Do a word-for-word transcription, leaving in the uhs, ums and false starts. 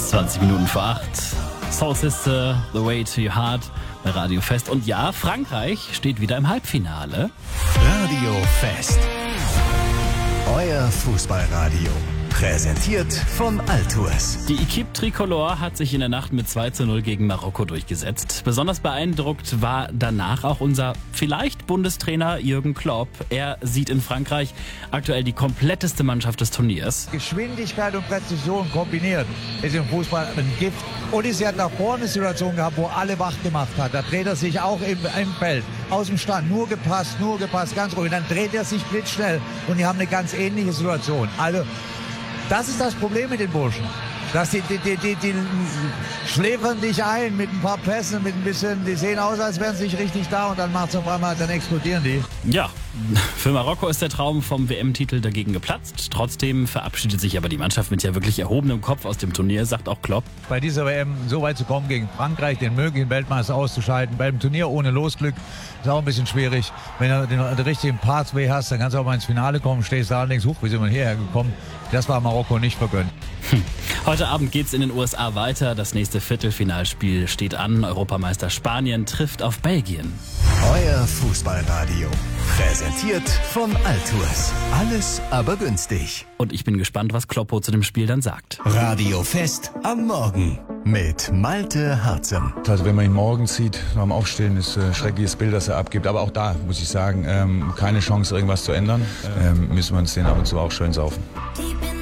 zwanzig Minuten vor acht. Soul Sister, The Way to Your Heart bei Radio Fest. Und ja, Frankreich steht wieder im Halbfinale. Radio Fest. Euer Fußballradio. Präsentiert von Altours. Die Equipe Tricolore hat sich in der Nacht mit zwei zu null gegen Marokko durchgesetzt. Besonders beeindruckt war danach auch unser vielleicht Bundestrainer Jürgen Klopp. Er sieht in Frankreich aktuell die kompletteste Mannschaft des Turniers. Geschwindigkeit und Präzision kombiniert ist im Fußball ein Gift. Odyssey hat nach vorne eine Situation gehabt, wo alle wach gemacht hat. Da dreht er sich auch im, im Feld, aus dem Stand, nur gepasst, nur gepasst, ganz ruhig. Dann dreht er sich blitzschnell und die haben eine ganz ähnliche Situation. Also das ist das Problem mit den Burschen. Dass die, die, die, die, die schläfern dich ein mit ein paar Pässen, mit ein bisschen, die sehen aus, als wären sie nicht richtig da und dann macht's auf einmal, dann explodieren die. Ja, für Marokko ist der Traum vom W M-Titel dagegen geplatzt. Trotzdem verabschiedet sich aber die Mannschaft mit ja wirklich erhobenem Kopf aus dem Turnier, sagt auch Klopp. Bei dieser W M so weit zu kommen gegen Frankreich, den möglichen Weltmeister auszuschalten, beim Turnier ohne Losglück, ist auch ein bisschen schwierig. Wenn du den, den richtigen Pathway hast, dann kannst du auch mal ins Finale kommen, stehst da und denkst, huch, wie sind wir hierher gekommen? Das war Marokko nicht vergönnt. Hm. Heute Abend geht's in den U S A weiter. Das nächste Viertelfinalspiel steht an. Europameister Spanien trifft auf Belgien. Euer Fußballradio. Präsentiert von Altours. Alles aber günstig. Und ich bin gespannt, was Kloppo zu dem Spiel dann sagt. Radio Fest am Morgen mit Malte Harzem. Also wenn man ihn morgens sieht, beim Aufstehen, ist ein schreckliches Bild, das er abgibt. Aber auch da, muss ich sagen, ähm, keine Chance, irgendwas zu ändern. Ähm, müssen wir uns den ab und zu auch schön saufen.